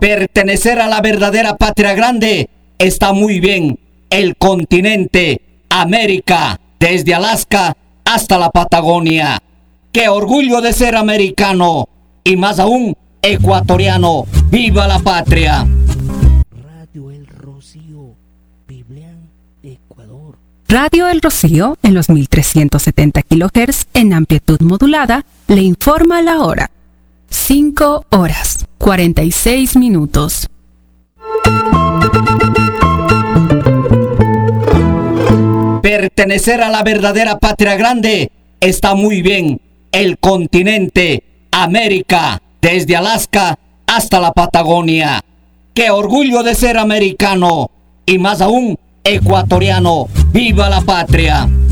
Pertenecer a la verdadera patria grande está muy bien. El continente, América, desde Alaska hasta la Patagonia. ¡Qué orgullo de ser americano! Y más aún, ecuatoriano. ¡Viva la patria! Radio El Rocío, Biblián, Ecuador. Radio El Rocío, en los 1370 kHz en amplitud modulada, le informa la hora. 5 horas, 46 minutos. Pertenecer a la verdadera patria grande está muy bien. El continente, América, desde Alaska hasta la Patagonia. ¡Qué orgullo de ser americano! Y más aún, ecuatoriano. ¡Viva la patria!